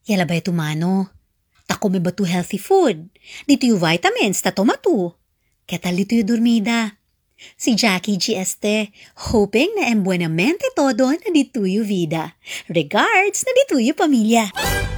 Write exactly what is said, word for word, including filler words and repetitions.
Yala ba mano? Tako me batu healthy food. Dito yung vitamins ta tomato. Ketal dito yung dormida. Si Jackie G. Este, hoping na embuenamente todo na dito yung vida. Regards na dito yung pamilya.